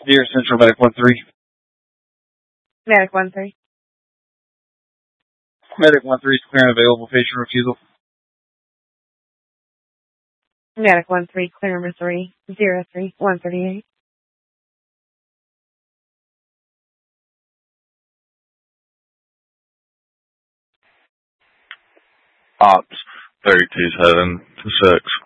Dear Central Medic 1-3. Medic 1-3. Medic 1-3 is clear and available. Patient refusal. Medic 1-3, clear number 303 138. Ops 32's heading to 6.